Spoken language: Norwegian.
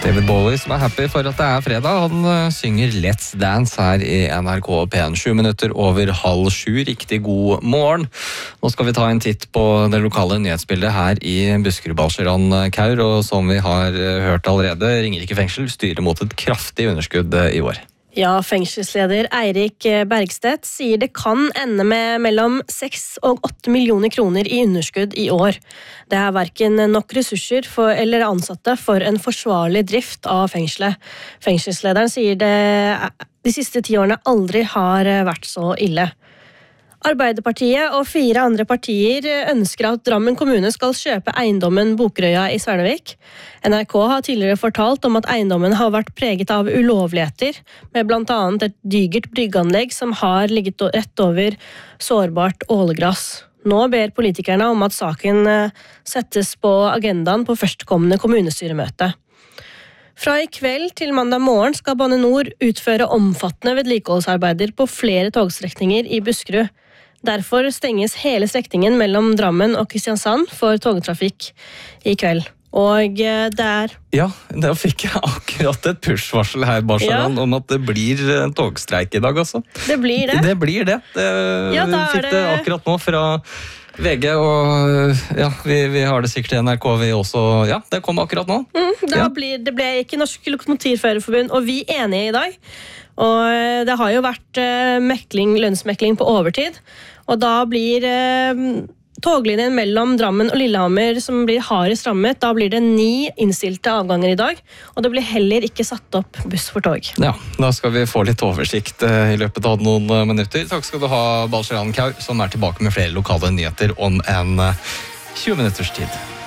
David Bowie som happy for at det fredag. Han synger Let's Dance her i NRK P1 7 minutter over 6:30. Riktig god morgen. Nå skal vi ta en titt på det lokale nyhetsbildet her i Buskerud. Balsjeran Kaur, og som vi har hørt allerede, Ringerike fengsel styrer mot et kraftig underskudd i år. Ja, fengselsleder Eirik Bergstedt sier det kan ende med mellom 6 og 8 millioner kroner i underskudd i år. Det hverken nok ressurser eller ansatte for en forsvarlig drift av fengselet. Fengselslederen sier det de siste 10 årene aldri har vært så ille. Arbeiderpartiet og 4 andre partier ønsker at Drammen kommune skal kjøpe eiendommen Bokerøya i Svernevik. NRK har tidligere fortalt om at eiendommen har vært preget av ulovligheter, med blant annet et dygert bryggeanlegg som har ligget rett over sårbart ålegrass. Nå ber politikerne om at saken settes på agendaen på førstkommende kommunestyremøte. Fra i kveld til mandag morgen skal Bane Nor utføre omfattende vedlikeholdsarbeider på flere togstrekninger i Buskerud. Derfor stenges hele strekningen mellom Drammen og Kristiansand for togtrafikk i kveld. Og det Ja, da fikk jeg akkurat et push-varsel her, Balsjeran, om at det blir togstreik i dag, altså. Det blir det? Det blir det. Vi fikk det akkurat nå fra VG, og ja, vi har det sikkert i NRK, vi også. Ja, det kom akkurat nå. Det ble ikke Norsk Lokomotivførerforbund, og vi er enige i dag. Og det har jo vært lønnsmekling på overtid, og da blir toglinjen mellom Drammen og Lillehammer som blir hardest rammet. Da blir det 9 innstilte avganger i dag, og det blir heller ikke satt opp buss for tog. Ja, da skal vi få litt oversikt i løpet av noen minutter. Takk skal du ha, Balsjeran Kaur, som tilbake med flere lokale nyheter om en 20 minutters tid.